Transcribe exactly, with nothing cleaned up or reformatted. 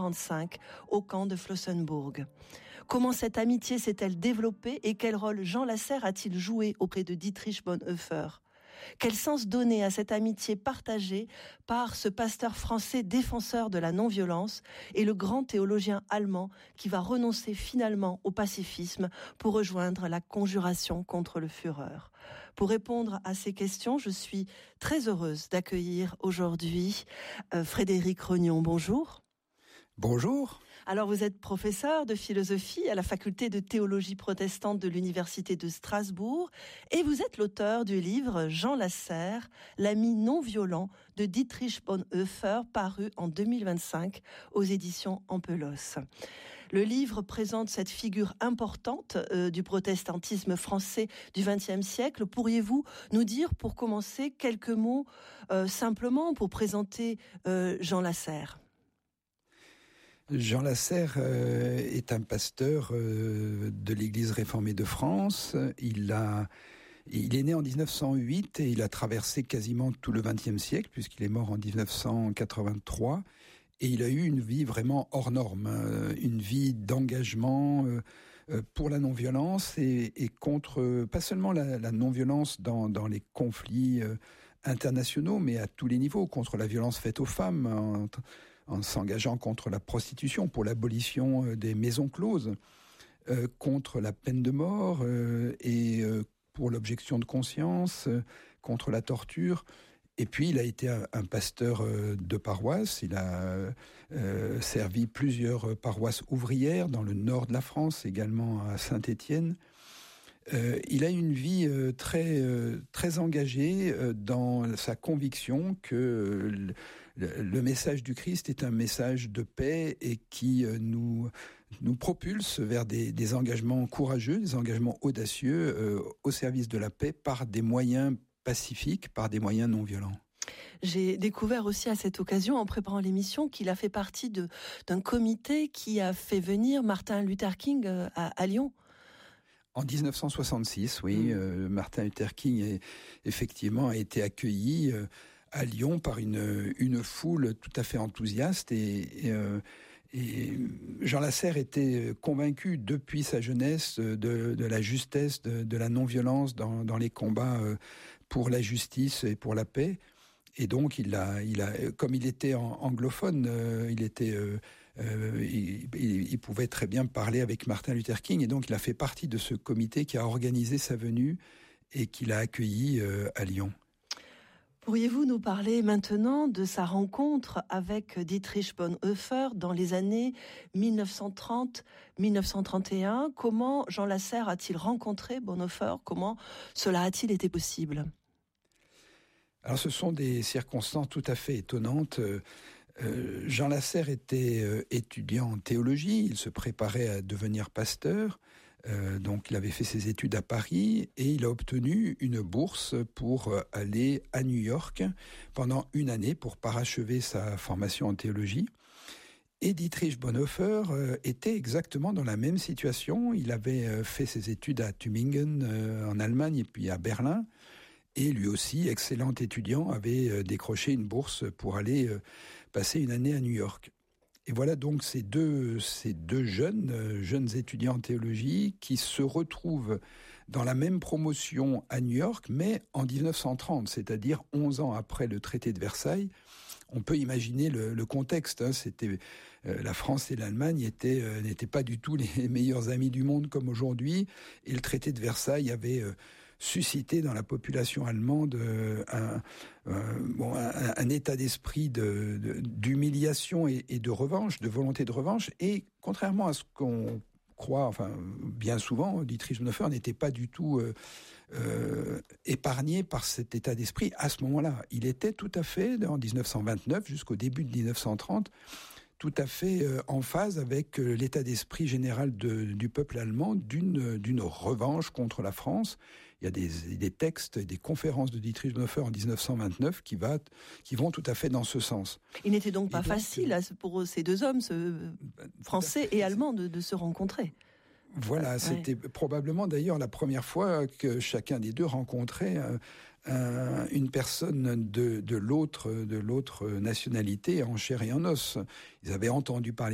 quarante-cinq au camp de Flossenbürg. Comment cette amitié s'est-elle développée et quel rôle Jean Lasserre a-t-il joué auprès de Dietrich Bonhoeffer ? Quel sens donner à cette amitié partagée par ce pasteur français défenseur de la non-violence et le grand théologien allemand qui va renoncer finalement au pacifisme pour rejoindre la conjuration contre le Führer ? Pour répondre à ces questions, je suis très heureuse d'accueillir aujourd'hui euh, Frédéric Rognon. Bonjour. Bonjour. Alors vous êtes professeur de philosophie à la faculté de théologie protestante de l'université de Strasbourg et vous êtes l'auteur du livre Jean Lasserre, l'ami non violent de Dietrich Bonhoeffer, paru en deux mille vingt-cinq aux éditions Ampelos. Le livre présente cette figure importante euh, du protestantisme français du vingtième siècle. Pourriez-vous nous dire, pour commencer, quelques mots euh, simplement pour présenter euh, Jean Lasserre ? Jean Lasserre euh, est un pasteur euh, de l'Église réformée de France. Il a, il est né en dix-neuf cent huit et il a traversé quasiment tout le vingtième siècle puisqu'il est mort en dix-neuf cent quatre-vingt-trois. Et il a eu une vie vraiment hors norme, euh, une vie d'engagement euh, euh, pour la non-violence et, et contre, pas seulement la, la non-violence dans, dans les conflits euh, internationaux, mais à tous les niveaux, contre la violence faite aux femmes, en, en s'engageant contre la prostitution, pour l'abolition des maisons closes, euh, contre la peine de mort euh, et euh, pour l'objection de conscience, euh, contre la torture. Et puis, il a été un, un pasteur euh, de paroisse. Il a euh, servi plusieurs paroisses ouvrières dans le nord de la France, également à Saint-Étienne. Euh, il a une vie euh, très euh, très engagée euh, dans sa conviction que le, le message du Christ est un message de paix et qui euh, nous nous propulse vers des, des engagements courageux, des engagements audacieux euh, au service de la paix par des moyens pacifiques, par des moyens non violents. J'ai découvert aussi à cette occasion, en préparant l'émission, qu'il a fait partie de, d'un comité qui a fait venir Martin Luther King à, à Lyon. En dix-neuf cent soixante-six, oui, mmh. euh, Martin Luther King est, effectivement a été accueilli euh, à Lyon par une une foule tout à fait enthousiaste et, et, euh, et Jean Lasserre était convaincu depuis sa jeunesse de, de la justesse de, de la non-violence dans, dans les combats euh, pour la justice et pour la paix. Et donc, il a, il a, comme il était anglophone, euh, il était, euh, euh, il, il pouvait très bien parler avec Martin Luther King. Et donc, il a fait partie de ce comité qui a organisé sa venue et qui l'a accueilli euh, à Lyon. Pourriez-vous nous parler maintenant de sa rencontre avec Dietrich Bonhoeffer dans les années dix-neuf cent trente à dix-neuf cent trente et un ? Comment Jean Lasserre a-t-il rencontré Bonhoeffer ? Comment cela a-t-il été possible ? Alors, ce sont des circonstances tout à fait étonnantes. Euh, Jean Lasserre était euh, étudiant en théologie, il se préparait à devenir pasteur, euh, donc il avait fait ses études à Paris et il a obtenu une bourse pour aller à New York pendant une année pour parachever sa formation en théologie. Et Dietrich Bonhoeffer euh, était exactement dans la même situation. Il avait euh, fait ses études à Tübingen euh, en Allemagne et puis à Berlin. Et lui aussi, excellent étudiant, avait euh, décroché une bourse pour aller euh, passer une année à New York. Et voilà donc ces deux, ces deux jeunes, euh, jeunes étudiants en théologie qui se retrouvent dans la même promotion à New York, mais en dix-neuf cent trente, c'est-à-dire onze ans après le traité de Versailles. On peut imaginer le, le contexte. Hein, c'était euh, la France et l'Allemagne étaient euh, n'étaient pas du tout les meilleurs amis du monde comme aujourd'hui, et le traité de Versailles avait euh, suscité dans la population allemande euh, un, euh, bon, un, un état d'esprit de, de, d'humiliation et, et de revanche, de volonté de revanche. Et contrairement à ce qu'on croit, enfin bien souvent, Dietrich Bonhoeffer n'était pas du tout euh, euh, épargné par cet état d'esprit à ce moment-là. Il était tout à fait, en dix-neuf cent vingt-neuf jusqu'au début de dix-neuf cent trente, tout à fait euh, en phase avec euh, l'état d'esprit général de, du peuple allemand d'une, d'une revanche contre la France. Il y a des, des textes et des conférences de Dietrich Bonhoeffer en dix-neuf cent vingt-neuf qui, va, qui vont tout à fait dans ce sens. Il n'était donc pas donc, facile euh, pour ces deux hommes, ce, français et allemands, de, de se rencontrer. Voilà, ouais. C'était probablement d'ailleurs la première fois que chacun des deux rencontrait un, un, une personne de, de l'autre, de l'autre nationalité en chair et en os. Ils avaient entendu parler